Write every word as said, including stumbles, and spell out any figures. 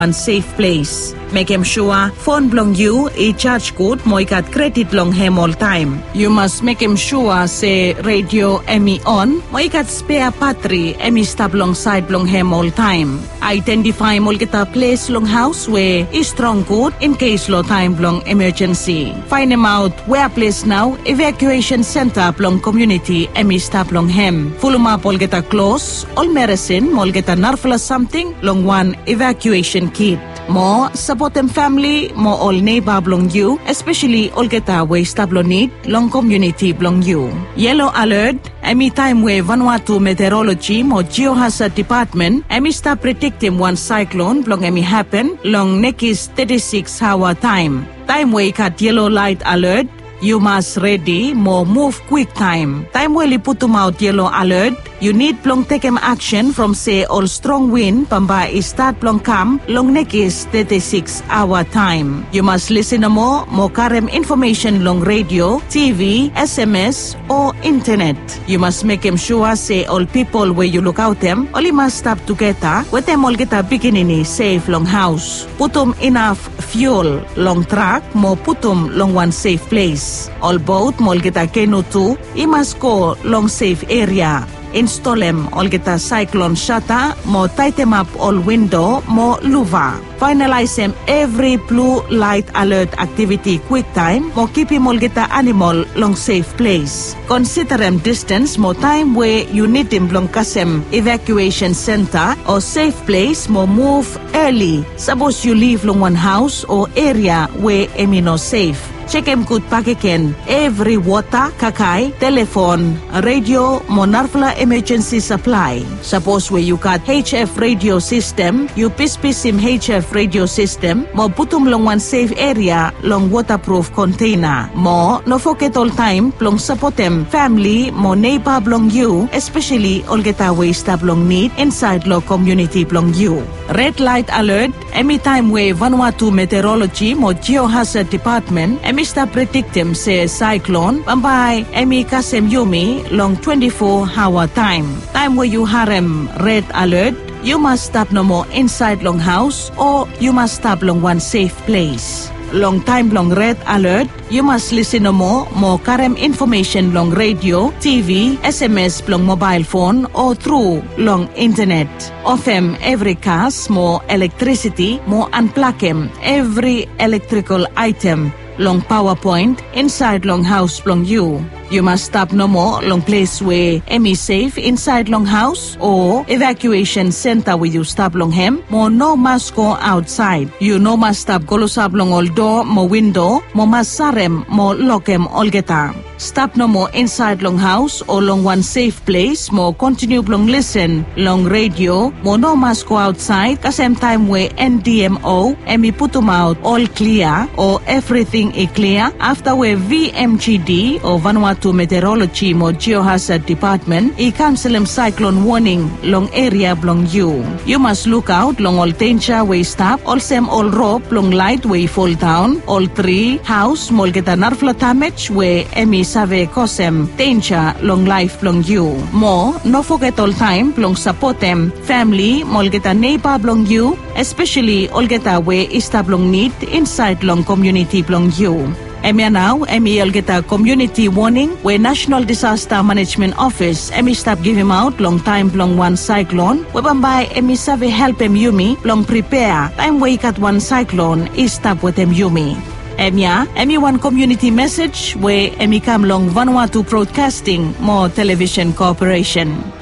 one safe place. Make him sure phone belong you e charge good mo ikat credit long him all time. You must make him sure say radio emi on mo ikat spare battery emi stop long side long him all time. Identify mo kita place long house where is strong good in case low time long emergency. Find him out where place now evacuation center long community emi stop long him. Full map all kita close all medicine mo kita narfla something long one evacuation kit. Mo support them family, mo all neighbor belong you, especially all geta way stablo need, long community belong you. Yellow alert, any time where Vanuatu meteorology mo geohazard department, emi start predicting one cyclone belong emi happen, long next thirty-six hour time. Time where cut yellow light alert, you must ready more move quick time. Time where you put them out yellow alert, you need plong take em action from say all strong wind pamba is start plong come long next thirty-six hour time. You must listen more more karem information long radio, T V, S M S or internet. You must make them sure say all people where you look out them only must stop together with them all get a beginning safe long house. Put them enough fuel long track more put them long one safe place. All boat mo get a canoe too, you must go long safe area. Install them all get a cyclone shutter, mo tighten up all window, mo luva. Finalize them every blue light alert activity quick time, mo keep him all get a animal long safe place. Consider them distance, mo time where you need him long kasem evacuation center or safe place, mo move early. Suppose you live long one house or area where emi no safe. Check em good pakiken every water, kakai, telephone, radio, monarfla emergency supply. Suppose where you got H F radio system, you piece piece him H F radio system, mo putum long one safe area, long waterproof container. Mo, no forget all time, long support them family, mo neighbor belong you, especially all get away stop long need inside lo community belong you. Red light alert, any time where Vanuatu meteorology, mo geohazard department, Mister predict him say cyclone, bambay emi kasem yumi long twenty-four hour time. Time where you harem red alert, you must stop no more inside long house or you must stop long one safe place. Long time long red alert, you must listen no more, more karem information long radio, T V, S M S long mobile phone or through long internet. Off em every cars, more electricity, more unplug em every electrical item. Long PowerPoint inside long house long you. You must stop no more long place where emi safe inside long house or evacuation center where you stop long hem. More no must go outside. You no must stop go sab long all door, mo window, mo must sarem, mo lock em all geta. Stop no more inside long house or long one safe place, mo continue long listen, long radio, mo no must go outside, ka same time where N D M O, emi put them out all clear or everything is clear after where V M G D or Vanuatu meteorology mo geohazard department, i cancel em cyclone warning long area belong you. You must look out long all danger way stop, all same all rope long light way fall down, all three house mol get an arfla damage where emi save kosem danger long life long you. More no forget all time long support them family mol get a neighbor belong you, especially all get a way istab long need inside long community belong you. Emi now, Emi will get a community warning where National Disaster Management Office Emi stop give him out long time long one cyclone. Webambay Emi save help em yumi long prepare time wake at one cyclone is stop with em yumi. Emia, Emi one community message where Emi come long Vanuatu Broadcasting more television cooperation.